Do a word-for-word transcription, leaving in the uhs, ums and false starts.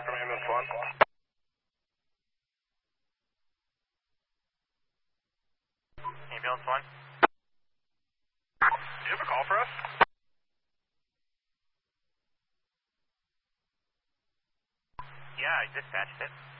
from ambulance one. Ambulance one. Do you have a call for us? Yeah, I dispatched it.